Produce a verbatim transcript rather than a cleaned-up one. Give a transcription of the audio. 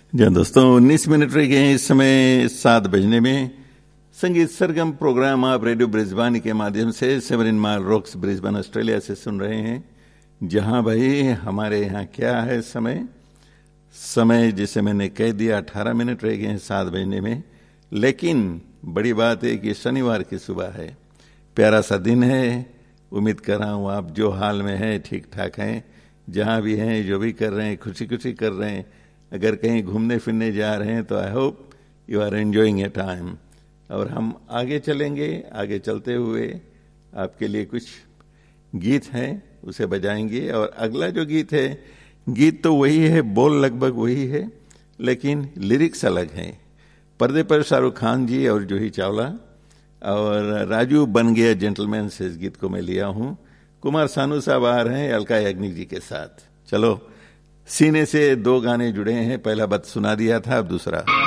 जी दोस्तों, उन्नीस मिनट रह गए हैं इस समय सात बजने में। संगीत सरगम प्रोग्राम आप रेडियो ब्रिस्बेन के माध्यम से Severin mile rocks Brisbane Australia से सुन रहे हैं। जहां भाई हमारे यहाँ क्या है समय समय जिसे मैंने कह दिया अठारह मिनट रह गए हैं सात बजने में। लेकिन बड़ी बात है कि शनिवार की सुबह है, प्यारा सा दिन है। उम्मीद कर रहा हूँ आप जो हाल में हैं ठीक ठाक हैं, जहाँ भी हैं जो भी कर रहे हैं खुशी खुशी कर रहे हैं। अगर कहीं घूमने फिरने जा रहे हैं तो I hope you are enjoying A time. और हम आगे चलेंगे, आगे चलते हुए आपके लिए कुछ गीत हैं उसे बजाएंगे। और अगला जो गीत है, गीत तो वही है, बोल लगभग वही है, लेकिन लिरिक्स अलग हैं। पर्दे पर शाहरुख खान जी और जूही चावला और राजू बन गया जेंटलमैन से इस गीत को मैं लिया हूं। कुमार सानू साहब आ रहे हैं अलका याग्निक जी के साथ। चलो, सीने से दो गाने जुड़े हैं, पहला बत सुना दिया था, अब दूसरा।